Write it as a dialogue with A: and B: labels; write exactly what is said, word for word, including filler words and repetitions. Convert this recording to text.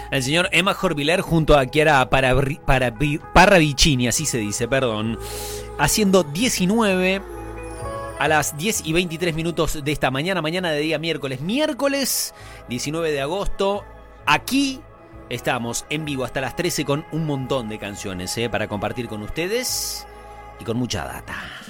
A: El señor Emma Jorviler junto a Chiara Parabri- Parabi- Parravicini, así se dice, perdón. Haciendo diecinueve a las diez y veintitrés minutos de esta mañana, mañana de día miércoles. Miércoles diecinueve de agosto. Aquí estamos en vivo hasta las trece con un montón de canciones, ¿eh? Para compartir con ustedes y con mucha data.